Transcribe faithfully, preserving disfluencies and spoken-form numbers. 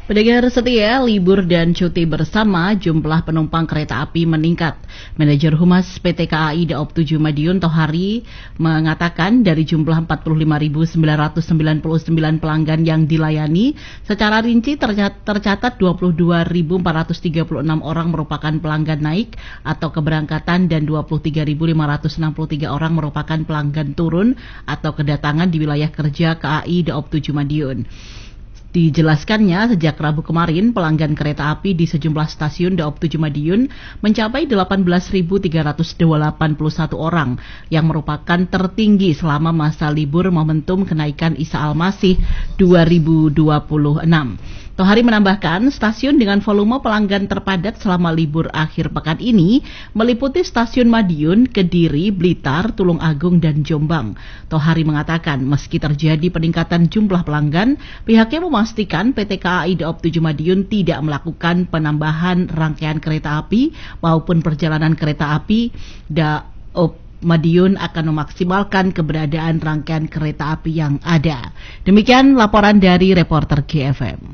Pendengar setia, libur dan cuti bersama, jumlah penumpang kereta api meningkat. Manajer Humas P T K A I Daob tujuh Madiun Tohari mengatakan dari jumlah empat puluh lima ribu sembilan ratus sembilan puluh sembilan pelanggan yang dilayani, secara rinci tercatat dua puluh dua ribu empat ratus tiga puluh enam orang merupakan pelanggan naik atau keberangkatan dan dua puluh tiga ribu lima ratus enam puluh tiga orang merupakan pelanggan turun atau kedatangan di wilayah kerja K A I Daob tujuh Madiun. Dijelaskannya, sejak Rabu kemarin, pelanggan kereta api di sejumlah stasiun Daob tujuh Madiun mencapai delapan belas ribu tiga ratus delapan puluh satu orang, yang merupakan tertinggi selama masa libur momentum kenaikan Isa Al-Masih dua ribu dua puluh enam. Tohari menambahkan, stasiun dengan volume pelanggan terpadat selama libur akhir pekan ini meliputi stasiun Madiun, Kediri, Blitar, Tulung Agung, dan Jombang. Tohari mengatakan, meski terjadi peningkatan jumlah pelanggan, pihaknya memastikan P T K A I Daob tujuh Madiun tidak melakukan penambahan rangkaian kereta api maupun perjalanan kereta api. Daob Madiun akan memaksimalkan keberadaan rangkaian kereta api yang ada. Demikian laporan dari reporter G F M.